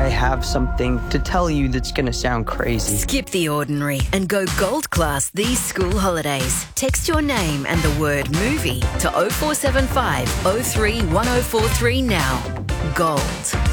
I have something to tell you that's going to sound crazy. Skip the ordinary and go gold class these school holidays. Text your name and the word movie to 0475 03 1043 now. Gold.